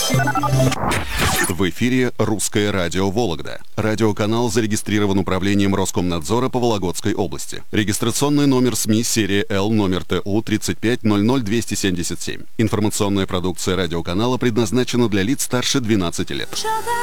В эфире «Русское радио Вологда». Радиоканал зарегистрирован управлением Роскомнадзора по Вологодской области. Регистрационный номер СМИ серия Л номер ТУ 3500277. Информационная продукция радиоканала предназначена для лиц старше 12 лет.